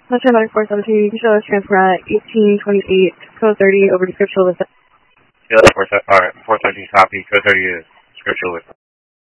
Metro 9417, you can show us transfer at 1828, code 30 over to Scriptural Wisdom. Yeah, 417 copy, code 30 is Scriptural Wisdom.